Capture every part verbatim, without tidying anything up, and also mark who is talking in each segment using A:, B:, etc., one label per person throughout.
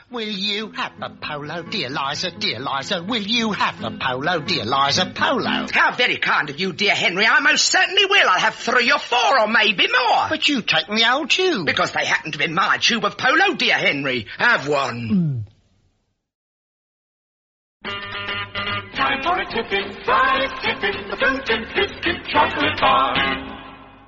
A: Will you have a polo, dear Liza, dear Liza? Will you have a polo, dear Liza, polo?
B: How very kind of you, dear Henry. I most certainly will. I'll have three or four or maybe more.
A: But you take me old tube.
B: Because they happen to be my tube of polo, dear Henry. Have one.
C: Mm. Time for a tipping, fry tipping, the fruit and biscuit chocolate bar.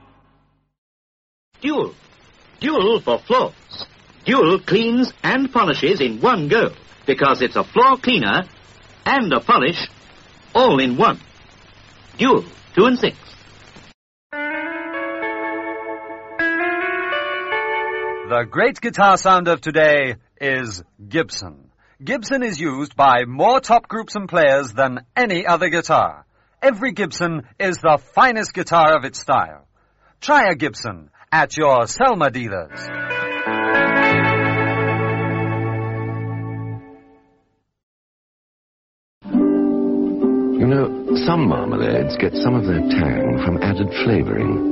D: Dual. Dual for floors. Dual cleans and polishes in one go, because it's a floor cleaner and a polish all in one. Dual, two and six.
E: The great guitar sound of today is Gibson. Gibson is used by more top groups and players than any other guitar. Every Gibson is the finest guitar of its style. Try a Gibson at your Selma dealers.
F: You know, some marmalades get some of their tang from added flavouring.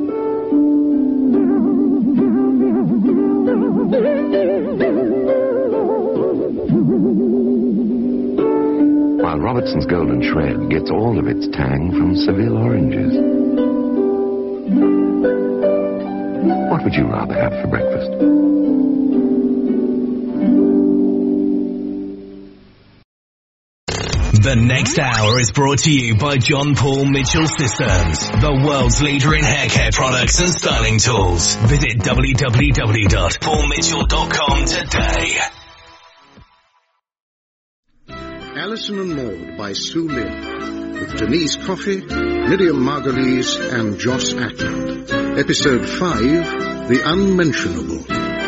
F: While Robertson's Golden Shred gets all of its tang from Seville oranges. What would you rather have for breakfast?
G: The next hour is brought to you by John Paul Mitchell Systems, the world's leader in hair care products and styling tools. Visit w w w dot paul mitchell dot com today.
H: Alison and Maud by Sue Lynn, with Denise Coffey, Miriam Margolyes and Joss Ackland. Episode five, The Unmentionable.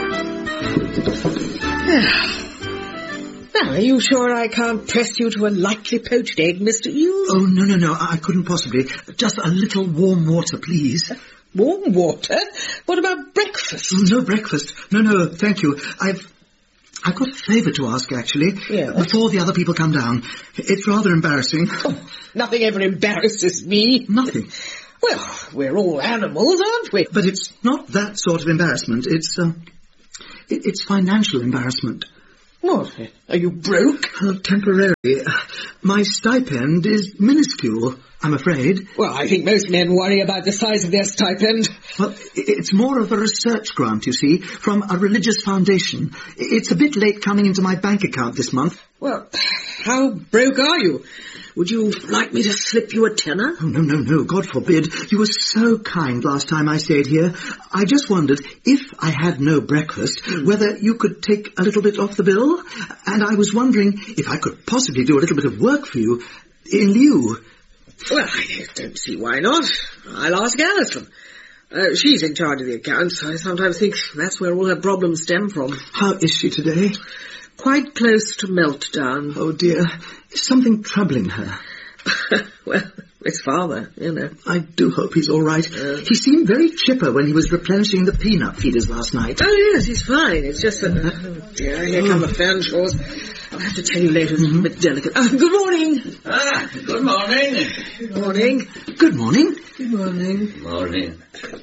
I: Now, are you sure I can't press you to a lightly poached egg, Mister Eels?
J: Oh, no, no, no, I couldn't possibly. Just a little warm water, please.
I: Warm water? What about breakfast?
J: Oh, no breakfast. No, no, thank you. I've... I've got a favour to ask, actually.
I: Yes?
J: Before the other people come down. It's rather embarrassing.
I: Oh, nothing ever embarrasses me.
J: Nothing.
I: Well, we're all animals, aren't we?
J: But it's not that sort of embarrassment. It's, um... It, it's financial embarrassment.
I: What? Are you broke?
J: Uh, temporarily. My stipend is minuscule, I'm afraid.
I: Well, I think most men worry about the size of their stipend.
J: Well, it's more of a research grant, you see, from a religious foundation. It's a bit late coming into my bank account this month.
I: Well, how broke are you? Would you like me to slip you a tenner?
J: Oh, no, no, no, God forbid. You were so kind last time I stayed here. I just wondered, if I had no breakfast, mm. whether you could take a little bit off the bill. And I was wondering if I could possibly do a little bit of work for you in lieu.
I: Well, I don't see why not. I'll ask Alison. Uh, she's in charge of the accounts. I sometimes think that's where all her problems stem from.
J: How is she today?
I: Quite close to meltdown.
J: Oh, dear. Is something troubling her?
I: Well, it's father, you know.
J: I do hope he's all right. Uh, he seemed very chipper when he was replenishing the peanut feeders last night.
I: Oh, yes, he's fine. It's just that... Oh, dear, here come the Fanshaws. I'll have to tell you later. It's mm-hmm. a bit delicate. Uh, good morning.
K: Ah, good morning.
I: Good morning.
J: Good morning.
I: Good morning.
K: Good morning.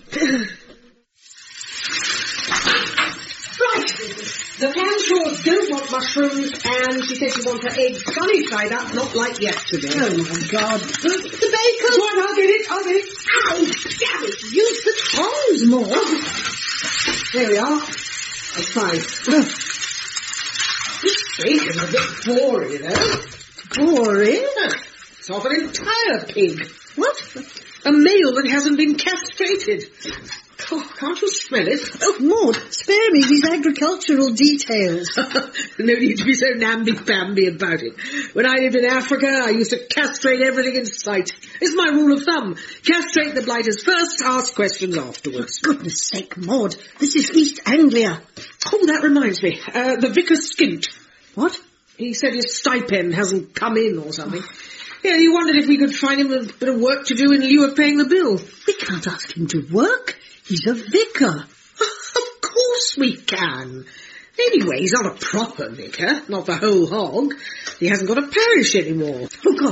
I: Right. The Fanshaws don't want mushrooms, and she said she wants her eggs sunny side up, not like yesterday.
J: Oh, my God.
I: The, the bacon!
J: Go on, I'll get it, I'll get it.
I: Ow! Damn it! Use the tongs more. There we are. That's fine. This bacon's a bit boring, though. Boring? It's off an entire pig. What? A male that hasn't been castrated. Oh, can't you smell it?
L: Oh, Maud, spare me these agricultural details.
I: No need to be so namby-pamby about it. When I lived in Africa, I used to castrate everything in sight. It's my rule of thumb. Castrate the blighters first, ask questions afterwards.
L: Goodness sake, Maud, this is East Anglia.
I: Oh, that reminds me. Uh, the vicar skint.
L: What?
I: He said his stipend hasn't come in or something. Yeah, he wondered if we could find him a bit of work to do in lieu of paying the bill.
L: We can't ask him to work. He's a vicar.
I: Of course we can. Anyway, he's not a proper vicar, not the whole hog. He hasn't got a parish anymore.
L: Oh, God.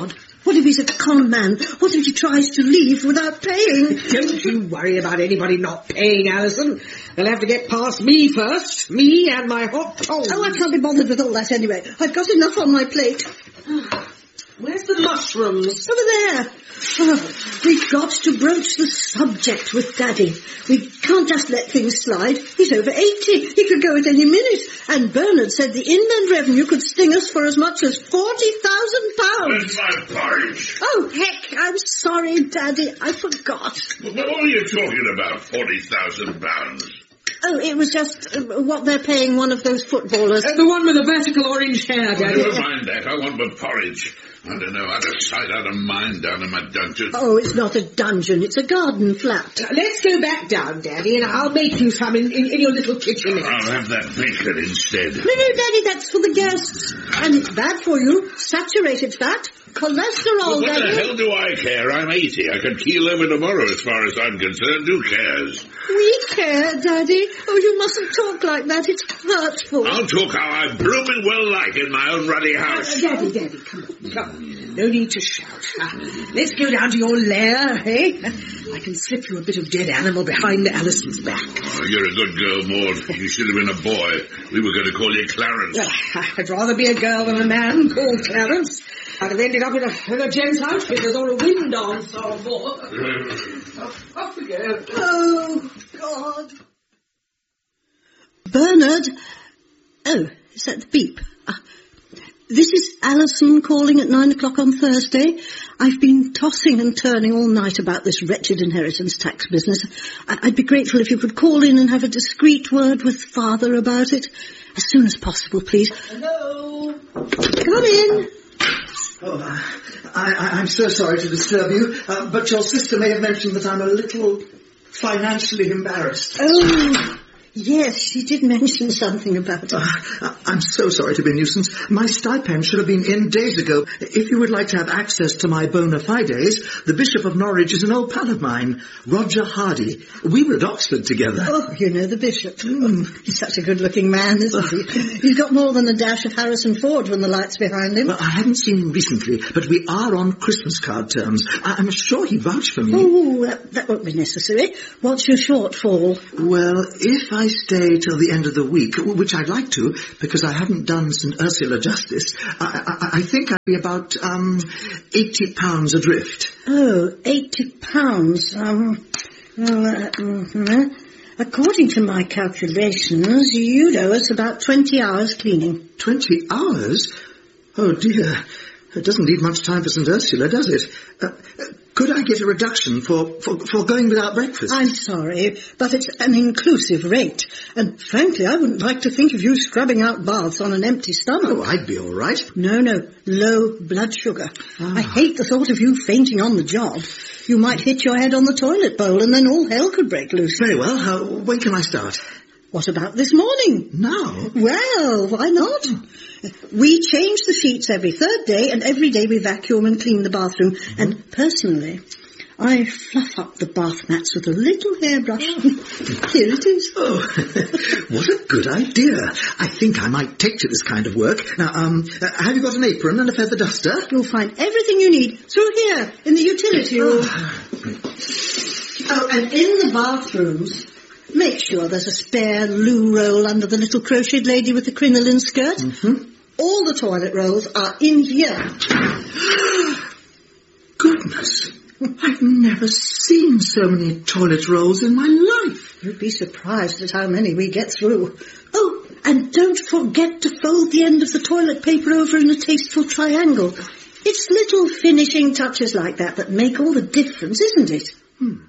L: What if he's a con man? What if he tries to leave without paying?
I: Don't you worry about anybody not paying, Alison. They'll have to get past me first. Me and my hot coals.
L: Oh, I can't be bothered with all that anyway. I've got enough on my plate.
I: Where's the mushrooms?
L: Over there. Oh, we've got to broach the subject with Daddy. We can't just let things slide. He's over eighty. He could go at any minute. And Bernard said the inland revenue could sting us for as much as forty thousand pounds.
M: Where's my porridge?
L: Oh, heck, I'm sorry, Daddy. I forgot.
M: What are you talking about, forty thousand pounds?
L: Oh, it was just uh, what they're paying one of those footballers.
I: Uh, the one with the vertical orange hair, Daddy.
M: Oh, never mind that. I want my porridge. I don't know, out of sight, out of mind down in my dungeon.
L: Oh, it's not a dungeon, it's a garden flat.
I: Uh, let's go back down, Daddy, and I'll make you some in, in, in your little kitchenette.
M: I'll have that bacon instead.
L: No, no, Daddy, that's for the guests. And it's bad for you. Saturated fat, cholesterol,
M: Well, what
L: Daddy.
M: the hell do I care? I'm eighty. I could keel over tomorrow as far as I'm concerned. Who cares?
L: We care, Daddy. Oh, you mustn't talk like that. It's hurtful.
M: I'll talk how I blooming well like in my own ruddy house.
I: Uh, Daddy, Daddy, come on, come on. No need to shout. Uh, let's go down to your lair, eh? I can slip you a bit of dead animal behind Alison's back.
M: Oh, you're a good girl, Maud. You should have been a boy. We were going to call you Clarence.
I: Well, I'd rather be a girl than a man called Clarence. I'd have ended up in a, in a gent's outfit or a wind dance or more. off, off we go.
L: Oh, God. Bernard. Oh, is that the beep? Uh, this is Alison calling at nine o'clock on Thursday. I've been tossing and turning all night about this wretched inheritance tax business. I- I'd be grateful if you could call in and have a discreet word with Father about it. As soon as possible, please.
I: Hello?
L: Come in.
J: Oh, I, I, I'm so sorry to disturb you, uh, but your sister may have mentioned that I'm a little financially embarrassed.
L: Oh, yes, she did mention something about it.
J: Uh, I'm so sorry to be a nuisance. My stipend should have been in days ago. If you would like to have access to my bona fides, the Bishop of Norwich is an old pal of mine, Roger Hardy. We were at Oxford together.
L: Oh, you know the Bishop. Mm, he's such a good-looking man, isn't he? He's got more than a dash of Harrison Ford when the light's behind him.
J: Well, I haven't seen him recently, but we are on Christmas card terms. I- I'm sure he'd vouch for me.
L: Oh, that, that won't be necessary. What's your shortfall?
J: Well, if I stay till the end of the week, which I'd like to, because I haven't done Saint Ursula justice, I, I, I think I'd be about um, eighty pounds adrift.
L: Oh, eighty pounds. Um, well, uh, mm, according to my calculations, you'd owe us about twenty hours cleaning.
J: Twenty hours? Oh, dear. It doesn't leave much time for Saint Ursula, does it? Uh, could I get a reduction for, for, for going without breakfast?
L: I'm sorry, but it's an inclusive rate. And frankly, I wouldn't like to think of you scrubbing out baths on an empty stomach.
J: Oh, I'd be all right.
L: No, no, low blood sugar.
J: Ah.
L: I hate the thought of you fainting on the job. You might hit your head on the toilet bowl and then all hell could break loose.
J: Very well. Uh, when can I start?
L: What about this morning?
J: Now?
L: Well, why not? We change the sheets every third day, and every day we vacuum and clean the bathroom. Mm-hmm. And personally, I fluff up the bath mats with a little hairbrush. Here it is.
J: Oh, what a good idea. I think I might take to this kind of work. Now, um, uh, have you got an apron and a feather duster?
L: You'll find everything you need through here, in the utility room. Oh, and in the bathrooms, make sure there's a spare loo roll under the little crocheted lady with the crinoline skirt.
J: Mm-hmm.
L: All the toilet rolls are in here.
J: Goodness. I've never seen so many toilet rolls in my life.
L: You'd be surprised at how many we get through. Oh, and don't forget to fold the end of the toilet paper over in a tasteful triangle. It's little finishing touches like that that make all the difference, isn't it?
J: Hmm.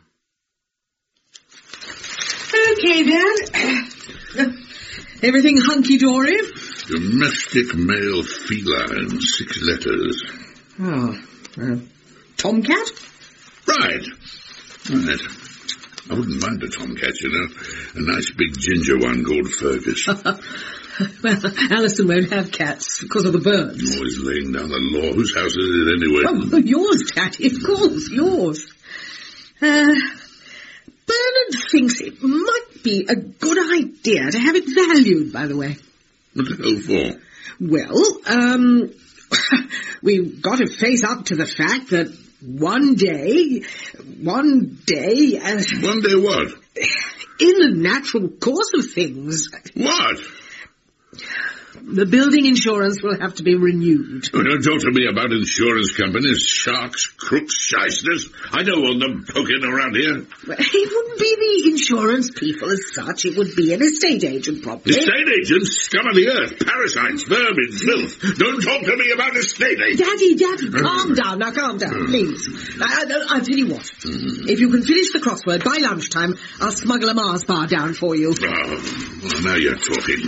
I: Okay, then. Everything hunky-dory?
M: Domestic male feline, six letters.
I: Oh, uh, tomcat?
M: Right. Right. I wouldn't mind a tomcat, you know. A nice big ginger one called Fergus.
I: Well, Alison won't have cats because of the birds.
M: Always laying down the law. Whose house is it anyway?
I: Oh, yours, Daddy, of course, yours. Uh, Bernard thinks it might be a good idea to have it valued, by the way.
M: What the hell for?
I: Well, um, We've got to face up to the fact that one day, one day... Uh,
M: one day what?
I: In the natural course of things...
M: What?
I: The building insurance will have to be renewed.
M: Oh, don't talk to me about insurance companies, sharks, crooks, shysters. I don't want them poking around here.
I: Well, it wouldn't be the insurance people as such. It would be an estate agent, probably.
M: Estate agents? Scum of the earth, parasites, vermin, filth. Don't talk to me about estate agents.
I: Daddy, Daddy, calm down. Now, calm down, please. I, I, I'll tell you what. If you can finish the crossword by lunchtime, I'll smuggle a Mars bar down for you.
M: Oh, well, now you're talking.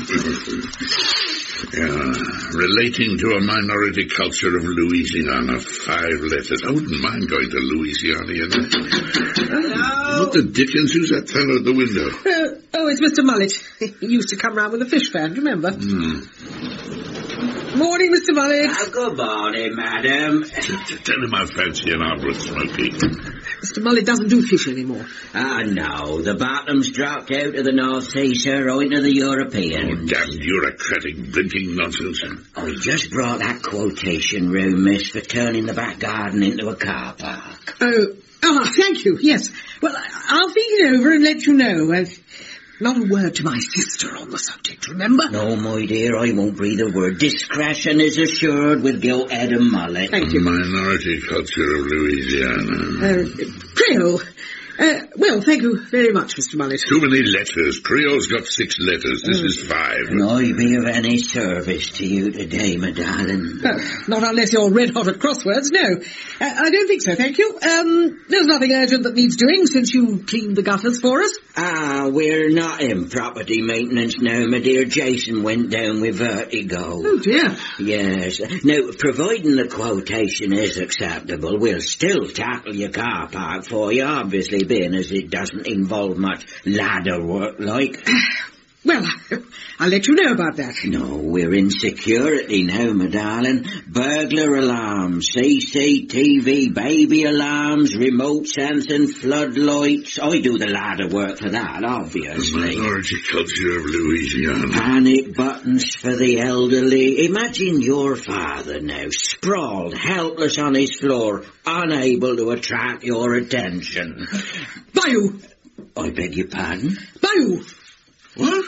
M: Yeah, relating to a minority culture of Louisiana, five letters. I wouldn't mind going to Louisiana, you know.
I: Hello?
M: What the dickens? Who's that fellow at the window?
I: Uh, oh, it's Mister Mullet. He used to come round with a fish fan, do you remember?
M: Hmm.
I: Morning, Mister Mullet.
K: Oh, good morning, madam.
M: Tell him I fancy an arbor of smoking.
I: Mister Mullet doesn't do fish anymore.
K: Ah, no. The bottom's dropped out of the North Sea, sir, right to the European.
M: Oh, damn bureaucratic blinking nonsense.
K: I just brought that quotation room, miss, for turning the back garden into a car park.
I: Oh, ah, thank you, yes. Well, I'll think it over and let you know. Uh, not a word to my sister on the subject, remember?
K: No, my dear, I won't breathe a word. Discretion is assured with Gilt-Head and Mullet.
I: Thank you.
M: Minority culture of Louisiana.
I: Uh, Creole. Uh, well, thank you very much, Mister Mullet.
M: Too many letters. Creole's got six letters. This mm. is five.
K: Can I be of any service to you today, my darling?
I: Uh, not unless you're red-hot at crosswords, no. Uh, I don't think so, thank you. Um, there's nothing urgent that needs doing since you cleaned the gutters for us.
K: Ah, we're not in property maintenance now, my dear. Jason went down with vertigo.
I: Oh, dear.
K: Yes. Now, providing the quotation is acceptable, we'll still tackle your car park for you, obviously, being as it doesn't involve much ladder work, like.
I: Well, I'll let you know about that.
K: No, we're in security now, my darling. Burglar alarms, C C T V, baby alarms, remote sensing, floodlights. I do the ladder work for that, obviously.
M: The minority culture of Louisiana.
K: Panic buttons for the elderly. Imagine your father now, sprawled, helpless on his floor, unable to attract your attention.
I: Bayou!
K: I beg your pardon?
I: Bayou!
M: What?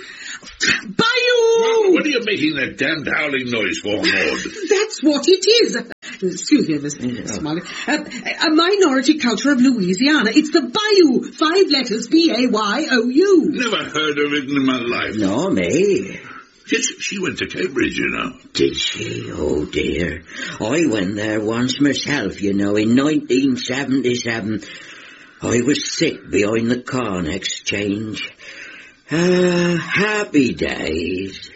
I: Bayou!
M: What are you making that damned howling noise for, Maud?
I: That's what it is. Excuse me, Mister Smiley. Uh, a minority culture of Louisiana. It's the Bayou. Five letters, B A Y O U.
M: Never heard of it in my life.
K: No, me.
M: Yes, she went to Cambridge, you know.
K: Did she? Oh, dear. I went there once myself, you know, in nineteen seventy-seven. I was sick behind the Corn Exchange. Ah, happy days.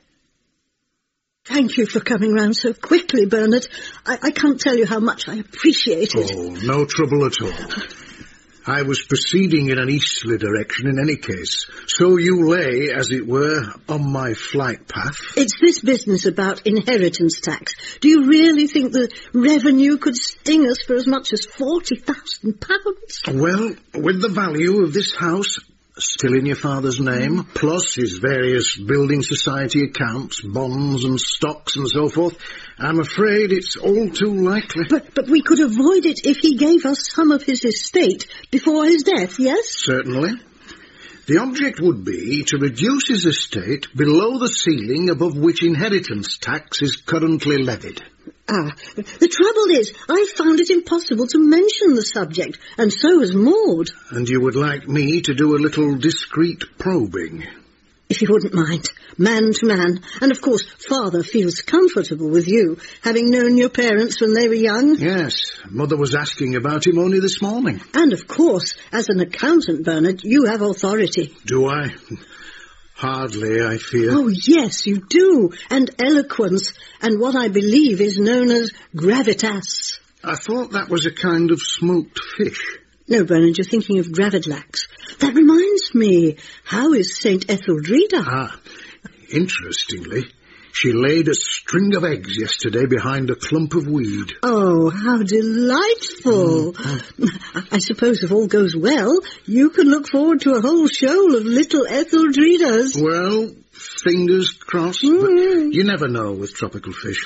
L: Thank you for coming round so quickly, Bernard. I, I can't tell you how much I appreciate it.
H: Oh, no trouble at all. I was proceeding in an easterly direction in any case, so you lay, as it were, on my flight path.
L: It's this business about inheritance tax. Do you really think the revenue could sting us for as much as forty thousand pounds?
H: Well, with the value of this house still in your father's name, plus his various building society accounts, bonds and stocks and so forth, I'm afraid it's all too likely.
L: But but we could avoid it if he gave us some of his estate before his death, yes?
H: Certainly. The object would be to reduce his estate below the ceiling above which inheritance tax is currently levied.
L: Ah, the trouble is, I found it impossible to mention the subject, and so has Maud.
H: And you would like me to do a little discreet probing?
L: If you wouldn't mind, man to man. And of course, Father feels comfortable with you, having known your parents when they were young.
H: Yes, Mother was asking about him only this morning.
L: And of course, as an accountant, Bernard, you have authority.
H: Do I? Hardly, I fear.
L: Oh, yes, you do. And eloquence, and what I believe is known as gravitas.
H: I thought that was a kind of smoked fish.
L: No, Bernard, you're thinking of gravidlax. That reminds me, how is Saint Etheldreda?
H: Ah, interestingly, she laid a string of eggs yesterday behind a clump of weed.
L: Oh, how delightful. Mm-hmm. I suppose if all goes well, you can look forward to a whole shoal of little Etheldredas.
H: Well, fingers crossed, mm. but you never know with tropical fish.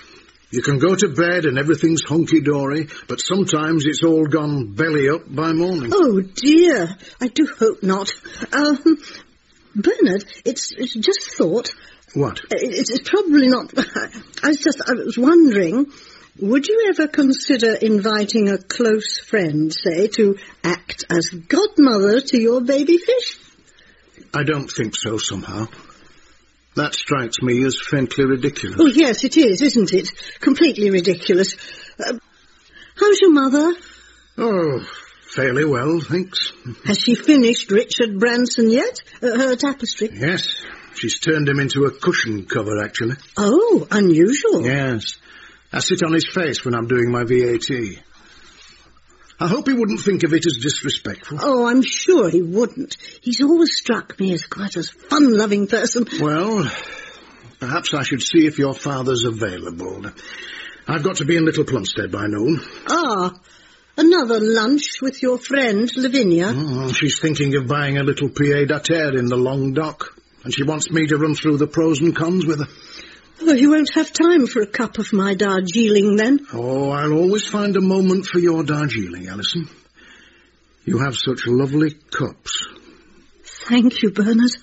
H: You can go to bed and everything's hunky-dory, but sometimes it's all gone belly up by morning.
L: Oh, dear. I do hope not. Um, Bernard, it's, it's just thought...
H: What?
L: It's, it's probably not... I was just... I was wondering, would you ever consider inviting a close friend, say, to act as godmother to your baby fish?
H: I don't think so, somehow. That strikes me as faintly ridiculous.
L: Oh, yes, it is, isn't it? Completely ridiculous. Uh, how's your mother?
H: Oh, fairly well, thanks.
L: Has she finished Richard Branson yet? Uh, her tapestry?
H: Yes. She's turned him into a cushion cover, actually.
L: Oh, unusual.
H: Yes. I sit on his face when I'm doing my V A T. I hope he wouldn't think of it as disrespectful.
L: Oh, I'm sure he wouldn't. He's always struck me as quite a fun-loving person.
H: Well, perhaps I should see if your father's available. I've got to be in Little Plumstead by noon.
L: Ah, another lunch with your friend, Lavinia?
H: Oh, she's thinking of buying a little pied-à-terre in the Long Dock, and she wants me to run through the pros and cons with her.
L: Well, you won't have time for a cup of my Darjeeling, then.
H: Oh, I'll always find a moment for your Darjeeling, Alison. You have such lovely cups.
L: Thank you, Bernard.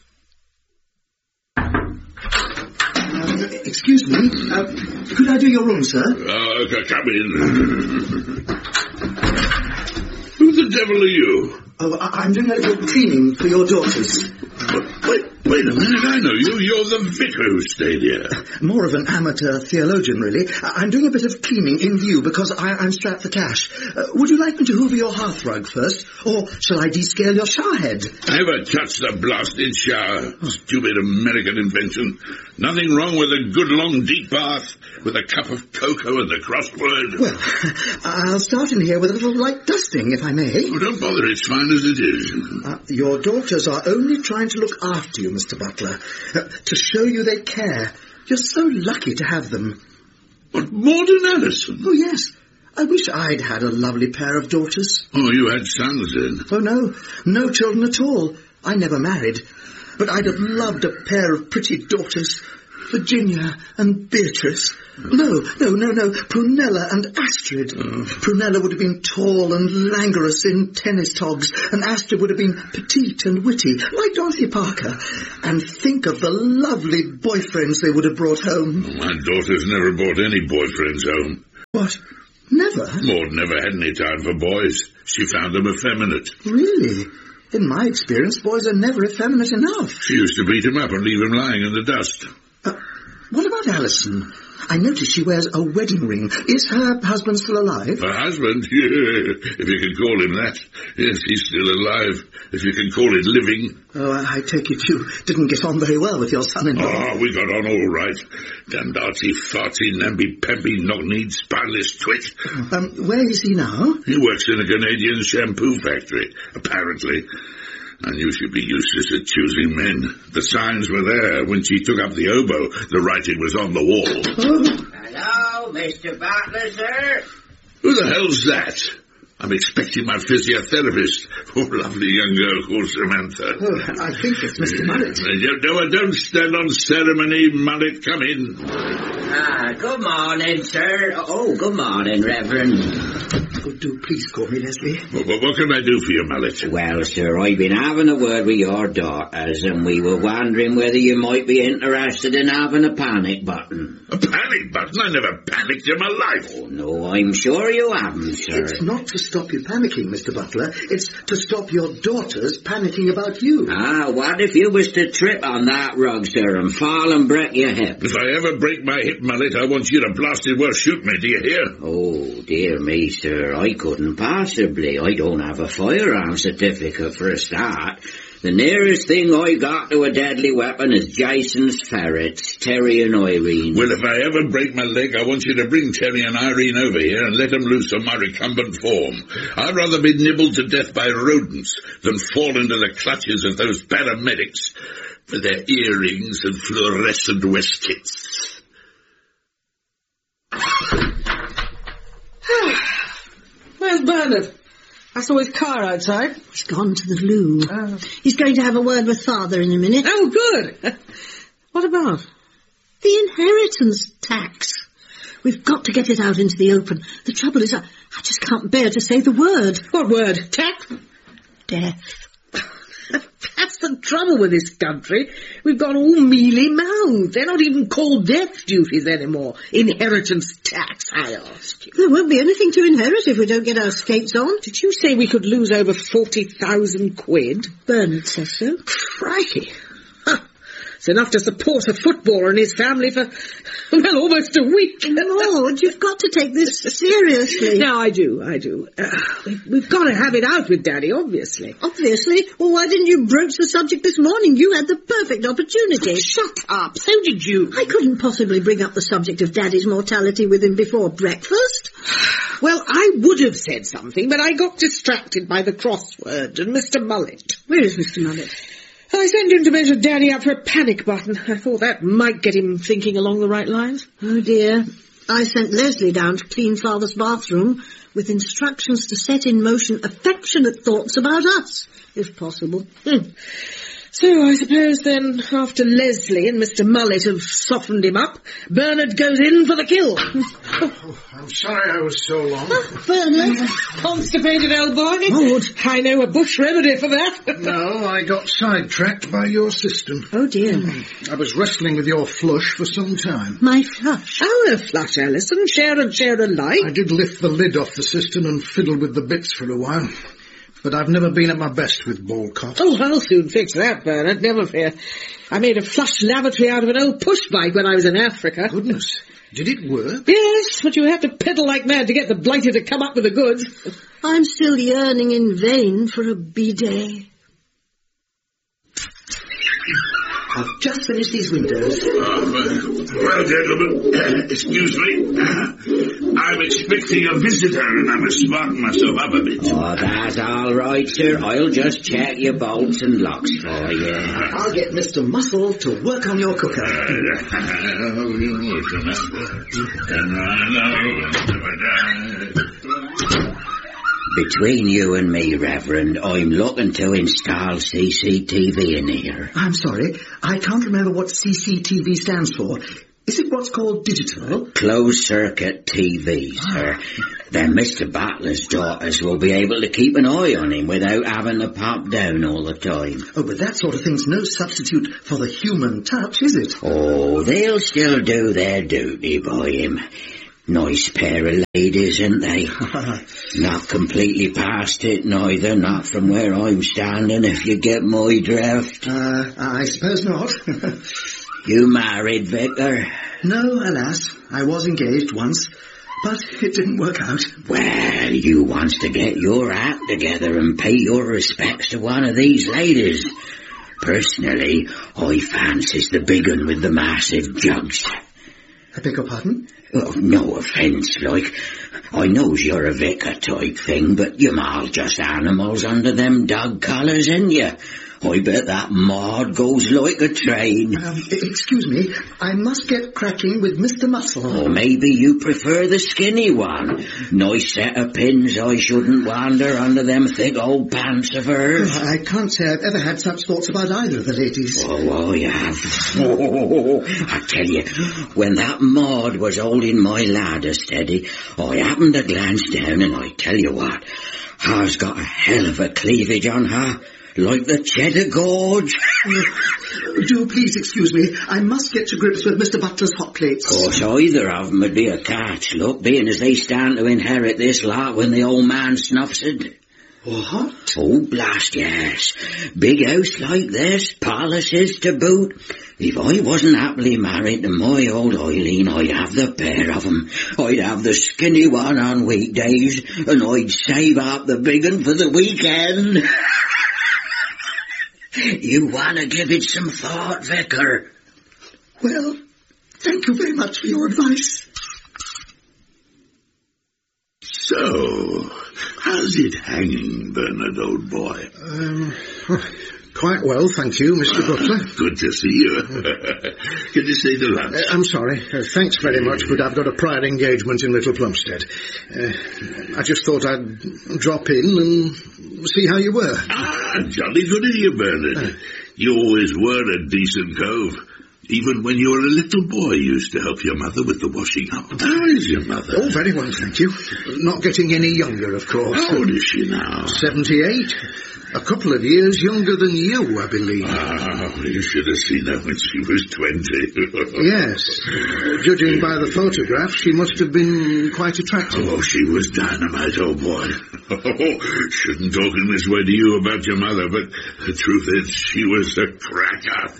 J: Uh, excuse me, uh, could I do your room, sir?
M: Oh, uh, come in. Who the devil are you?
J: Oh, I- I'm doing a little cleaning for your daughters.
M: But, wait, wait a minute, I know you. You're the vicar who stayed here.
J: More of an amateur theologian, really. I- I'm doing a bit of cleaning in view because I- I'm strapped for cash. Uh, would you like me to hoover your hearthrug first, or shall I descale your showerhead?
M: Never touch the blasted shower. Stupid American invention. Nothing wrong with a good long deep bath with a cup of cocoa and the crossword.
J: Well, I'll start in here with a little light dusting, if I may.
M: Oh, don't bother, it's fine as it is.
J: Uh, your daughters are only trying to look after you, Mister Butler, uh, to show you they care. You're so lucky to have them.
M: What, Maud and Alison?
J: Oh, yes. I wish I'd had a lovely pair of daughters.
M: Oh, you had sons then?
J: Oh, no. No children at all. I never married. But I'd have loved a pair of pretty daughters. Virginia and Beatrice. No, no, no, no. Prunella and Astrid.
M: Oh.
J: Prunella would have been tall and languorous in tennis togs, and Astrid would have been petite and witty, like Dorothy Parker. And think of the lovely boyfriends they would have brought home.
M: Oh, my daughter's never brought any boyfriends home.
J: What? Never?
M: Maud never had any time for boys. She found them effeminate.
J: Really? In my experience, boys are never effeminate enough.
M: She used to beat him up and leave him lying in the dust.
J: Uh, what about Alison? I notice she wears a wedding ring. Is her husband still alive?
M: Her husband? Yeah, if you can call him that. Yes, he's still alive, if you can call it living.
J: Oh, I take it you didn't get on very well with your son-in-law.
M: Oh, we got on all right. Damned artsy, fartsy, namby-pamby, knock-kneed, spineless twit.
J: Um, where is he now?
M: He works in a Canadian shampoo factory, apparently. I knew she'd be useless at choosing men. The signs were there. When she took up the oboe, the writing was on the wall.
J: Oh.
K: Hello, Mister Butler, sir?
M: Who the hell's that? I'm expecting my physiotherapist. Oh, lovely young girl called Samantha.
J: Oh, I think it's Mister Mullet.
M: No, don't stand on ceremony, Mullet. Come in.
K: Ah, good morning, sir. Oh, good morning, Reverend.
J: Oh, do please call me Leslie.
M: Well, what can I do for you, Mullet?
K: Well, sir, I've been having a word with your daughters, and we were wondering whether you might be interested in having a panic button.
M: A panic button? I never panicked in my life.
K: Oh, no, I'm sure you haven't, sir.
J: It's not to stop you panicking, Mister Butler. It's to stop your daughters panicking about you.
K: Ah, what if you was to trip on that rug, sir, and fall and break your hip?
M: If I ever break my hip, Mullet, I want you to blasted well shoot me, do you hear?
K: Oh, dear me, sir, I couldn't possibly. I don't have a firearm certificate for a start. The nearest thing I got to a deadly weapon is Jason's ferrets, Terry and Irene.
M: Well, if I ever break my leg, I want you to bring Terry and Irene over here and let them loose on my recumbent form. I'd rather be nibbled to death by rodents than fall into the clutches of those paramedics with their earrings and fluorescent waistcoats.
I: Where's Bernard? I saw his car outside.
L: He's gone to the loo.
I: Oh.
L: He's going to have a word with Father in a minute.
I: Oh, good. What about?
L: The inheritance tax. We've got to get it out into the open. The trouble is, I, I just can't bear to say the word.
I: What word? Tax?
L: Death.
I: That's the trouble with this country. We've got all mealy-mouthed. They're not even called death duties anymore. Inheritance tax, I ask you.
L: There won't be anything to inherit if we don't get our skates on.
I: Did you say we could lose over forty thousand quid?
L: Bernard says so.
I: Crikey. Huh. It's enough to support a footballer and his family for, well, almost a week.
L: Maud, you've got to take this seriously.
I: No, I do, I do. Uh, we've, we've got to have it out with Daddy, obviously.
L: Obviously? Well, why didn't you broach the subject this morning? You had the perfect opportunity.
I: Oh, shut up. So did you.
L: I couldn't possibly bring up the subject of Daddy's mortality with him before breakfast.
I: Well, I would have said something, but I got distracted by the crossword and Mister Mullet.
L: Where is Mister Mullet?
I: I sent him to measure Daddy up for a panic button. I thought that might get him thinking along the right lines.
L: Oh, dear. I sent Leslie down to clean Father's bathroom with instructions to set in motion affectionate thoughts about us, if possible.
I: Hmm. So I suppose then, after Leslie and Mister Mullet have softened him up, Bernard goes in for the kill.
H: Oh, I'm sorry I was so long.
L: Oh, Bernard.
I: Constipated old boy.
L: Maud.
I: I know a bush remedy for that.
H: No, I got sidetracked by your system.
L: Oh, dear.
H: I was wrestling with your flush for some time.
L: My flush?
I: Our flush, Alison. Share and share alike.
H: I did lift the lid off the cistern and fiddle with the bits for a while. But I've never been at my best with Ballcott.
I: Oh, I'll soon fix that, Bernard, never fear. I made a flush lavatory out of an old push bike when I was in Africa.
H: Goodness, did it work?
I: Yes, but you have to pedal like mad to get the blighter to come up with the goods.
L: I'm still yearning in vain for a bidet.
J: I've just finished these windows.
M: Uh, well, gentlemen, excuse me. I'm expecting a visitor and I must smarten myself up a bit.
K: Oh, that's all right, sir. I'll just check your bolts and locks for you.
J: I'll get Mister Muscle to work on your cooker.
K: Between you and me, Reverend, I'm looking to install C C T V in here.
J: I'm sorry, I can't remember what C C T V stands for. Is it what's called digital?
K: Closed-circuit T V, sir. Then Mister Butler's daughters will be able to keep an eye on him without having to pop down all the time.
J: Oh, but that sort of thing's no substitute for the human touch, is it?
K: Oh, they'll still do their duty by him. Nice pair of ladies, aren't they? Not completely past it, neither, not from where I'm standing, if you get my drift.
J: Uh, I suppose not.
K: You married, Vicar?
J: No, alas. I was engaged once, but it didn't work out.
K: Well, you wants to get your act together and pay your respects to one of these ladies. Personally, I fancies the big un with the massive jugs.
J: I beg your pardon?
K: Oh, no offence, like. I knows you're a vicar type thing, but you're all just animals under them dog collars, ain't you? I bet that Maud goes like a train.
J: Um, excuse me, I must get cracking with Mister Muscle.
K: Or maybe you prefer the skinny one. Nice set of pins, I shouldn't wander under them thick old pants of hers.
J: Oh, I can't say I've ever had such thoughts about either of the ladies.
K: Oh, I have. Oh, I tell you, when that Maud was holding my ladder steady, I happened to glance down and I tell you what, her's got a hell of a cleavage on her. Like the Cheddar Gorge.
J: Do please excuse me. I must get to grips with Mister Butler's hot plates.
K: Of course, either of them would be a catch, look, being as they stand to inherit this lot when the old man snuffs it.
J: What?
K: Oh, blast, yes. Big house like this, palaces to boot. If I wasn't happily married to my old Eileen, I'd have the pair of 'em. I'd have the skinny one on weekdays, and I'd save up the big one for the weekend. You want to give it some thought, Vicar?
J: Well, thank you very much for your advice.
M: So, how's it hanging, Bernard, old boy?
H: Um, quite well, thank you, Mister Butler.
M: Good to see you. Can you stay to lunch?
H: Uh, I'm sorry. Uh, thanks very much, but I've got a prior engagement in Little Plumstead. Uh, I just thought I'd drop in and see how you were.
M: Ah, jolly good of you, Bernard. Uh, you always were a decent cove. Even when you were a little boy, you used to help your mother with the washing up. How is your mother?
H: Oh, very well, thank you. Not getting any younger, of course.
M: How old is she now?
H: seventy-eight. A couple of years younger than you, I believe.
M: Ah, you should have seen her when she was twenty.
H: Yes. Judging by the photograph, she must have been quite attractive.
M: Oh, she was dynamite, old boy. Oh, shouldn't talk in this way to you about your mother, but the truth is, she was a cracker.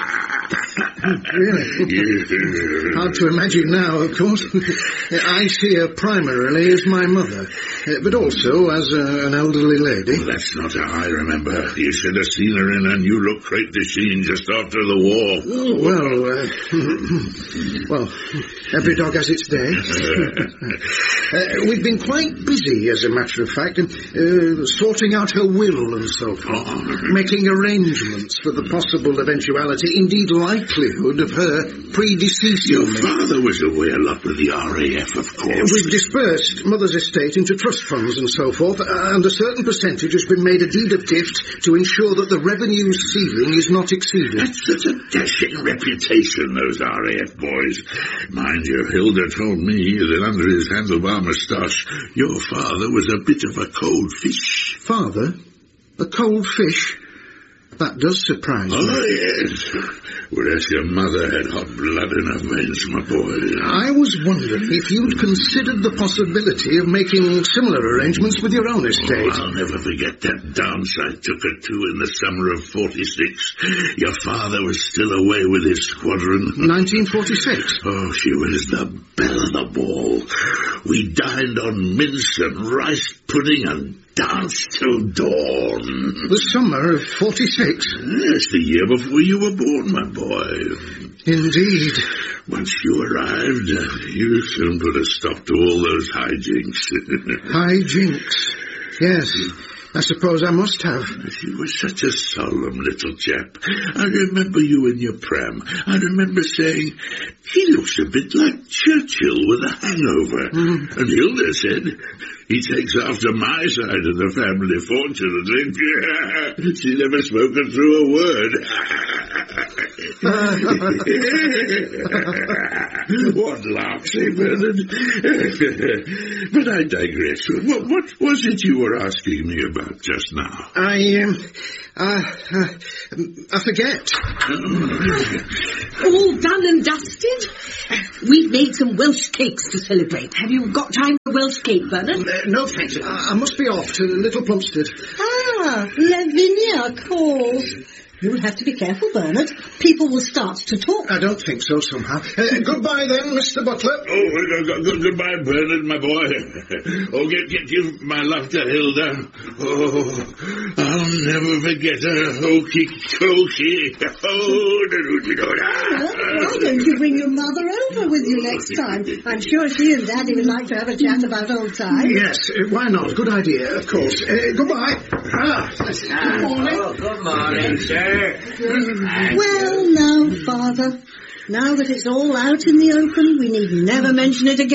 H: Really? Hard to imagine now, of course. I see her primarily as my mother, but also as uh, an elderly lady.
M: Well, that's not how I remember her. You should have seen her in her new look crate machine just after the war.
H: Oh, well, uh, well, every dog has its day. uh, we've been quite busy, as a matter of fact, uh, sorting out her will and so forth, oh. making arrangements for the possible eventuality, indeed likelihood, of her predeceasing.
M: Your father was away a lot with the R A F, of course.
H: Uh, we've dispersed Mother's estate into trust funds and so forth, and a certain percentage has been made a deed of gift to ensure that the revenue ceiling is not exceeded.
M: That's such a dashing reputation, those R A F boys. Mind you, Hilda told me that under his handlebar moustache, your father was a bit of a cold fish.
H: Father? A cold fish? That does surprise me.
M: Oh, yes. Whereas your mother had hot blood in her veins, my boy.
H: I was wondering if you'd considered the possibility of making similar arrangements with your own estate.
M: Oh, I'll never forget that dance I took her to in the summer of forty-six. Your father was still away with his squadron.
H: nineteen forty-six?
M: Oh, she was the belle of the ball. We dined on mince and rice pudding and danced till dawn.
H: The summer of forty-six?
M: Yes, the year before you were born, my boy.
H: Indeed.
M: Once you arrived, uh, you soon put a stop to all those hijinks.
H: Hijinks? Yes. I suppose I must have.
M: You were such a solemn little chap. I remember you in your pram. I remember saying, he looks a bit like Churchill with a hangover. Mm. And Hilda said, he takes after my side of the family, fortunately. She never spoken through a word. What laughs, eh, Bernard? But I digress. What, what was it you were asking me about just now?
H: I, um, uh, uh, I forget.
I: All done and dusted? We've made some Welsh cakes to celebrate. Have you got time for Welsh cake, Bernard?
H: Uh, no, thanks. I, I must be off to Little Plumstead.
L: Ah, Lavinia calls. You'll have to be careful, Bernard. People will start to talk.
H: I don't think so, somehow. Uh, goodbye, then, Mister Butler.
M: Oh, uh, good, good, goodbye, Bernard, my boy. Oh, get, get you my love to Hilda. Oh, I'll never forget her hokey cokey. Oh,
L: Why don't you bring your mother over with you next time? I'm sure she and Daddy would like to have a chat about old times.
H: Yes, uh, why not? Good idea, of course. Uh, goodbye. Ah,
L: good morning.
K: Oh, good morning, sir.
L: Well, now, Father, now that it's all out in the open, we need never mention it again.